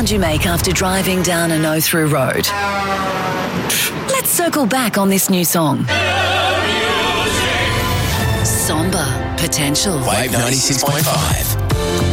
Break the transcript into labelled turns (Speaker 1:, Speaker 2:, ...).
Speaker 1: sound you make after driving down a no-through road? Let's circle back on this new song. Somber Potential.
Speaker 2: Wave 96.5.